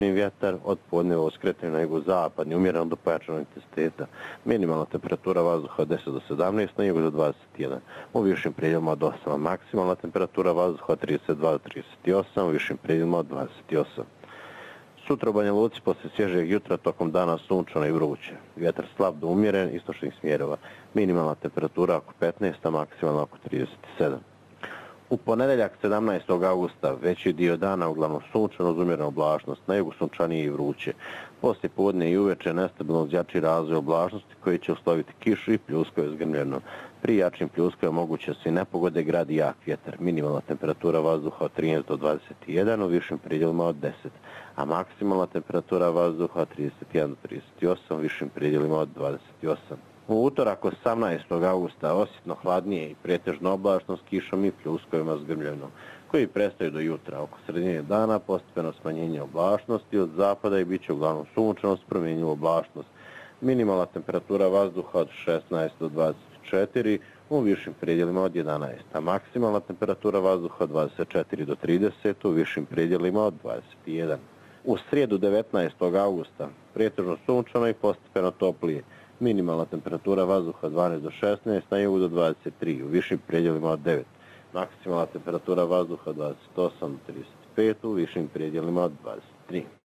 Vjetar od podneva uskretanja na jugozapadni, umjereno do pojačanog intenziteta. Minimalna temperatura vazduha od 10 do 17, na jugu do 21. U višim predjelima od 8, maksimalna temperatura vazduha od 32 do 38, u višim predjelima od 28. Sutra u Banja Luci poslije svježeg jutra tokom dana sunčano i vruće. Vjetar slab do umjeren, istočnih smjerova. Minimalna temperatura oko 15, a maksimalna oko 37. U ponedeljak 17. augusta veći dio dana uglavnom sunčano uz umjerenu oblačnost, na jugu sunčanije i vruće. Poslije podne i uveče nestabilno uz jači razvoj oblačnosti koji će usloviti kišu i pljuskove zgrmljeno. Pri jačim pljuskama moguće su i nepogode, grad i jak vjetar. Minimalna temperatura vazduha od 13 do 21, u višim predjelima od 10, a maksimalna temperatura vazduha od 31 do 38, u višim predjelima od 28. U utorak 18. augusta osjetno hladnije i pretežno oblačno s kišom i pljuskovima zgrmljeno, koji prestaju do jutra. Oko sredine dana postepeno smanjenje oblačnosti od zapada i bit će uglavnom sunčano s promjenjivu oblačnost. Minimalna temperatura vazduha od 16 do 24, u višim predjelima od 11, a maksimalna temperatura vazduha od 24 do 30, u višim predjelima od 21. U srijedu 19. augusta pretežno sunčano i postepeno toplije. Minimalna temperatura vazduha 12 do 16, na jugu do 23, u višim predjelima od 9. Maksimalna temperatura vazduha 28 do 35, u višim predjelima od 23.